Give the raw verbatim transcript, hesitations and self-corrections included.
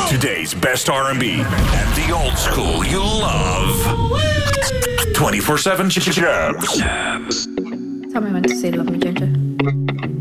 Today's best R and B and the old school you love. twenty-four seven Jabs. Tell me when to say love me, Ginger.